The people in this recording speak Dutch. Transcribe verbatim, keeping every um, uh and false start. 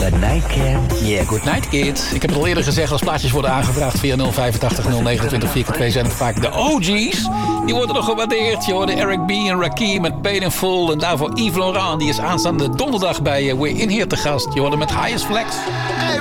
Good night, kid. Yeah, good night, kid. Ik heb het al eerder gezegd, als plaatjes worden aangevraagd via nul vijfentachtig nul negenentwintig vier keer twee zijn het vaak de O G's. Die worden nog gewaardeerd. Je hoorde Eric B. en Rakim met Paid in Full. En daarvoor Yves Laurent, die is aanstaande donderdag bij uh, We're In Here te gast. Je hoorde met Highest Flex. Hey,